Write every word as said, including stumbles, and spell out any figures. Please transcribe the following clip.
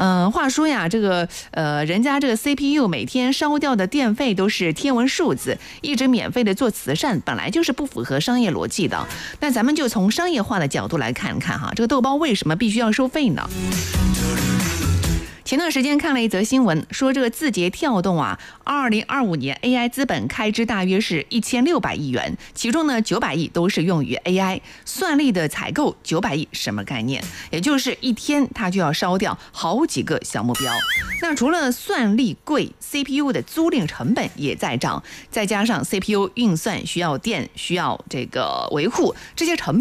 呃，话说呀，这个呃，人家这个 C P U 每天烧掉的电费都是天文数字，一直免费的做慈善，本来就是不符合商业逻辑的。那咱们就从商业化的角度来看看哈，这个豆包为什么必须要收费呢？前段时间看了一则新闻，说这个字节跳动啊，二零二五年 A I 资本开支大约是一千六百亿元，其中呢九百亿都是用于 A I 算力的采购，九百亿什么概念？也就是一天它就要烧掉好几个小目标。那除了算力贵 ，C P U 的租赁成本也在涨，再加上 C P U 运算需要电，需要这个维护，这些成本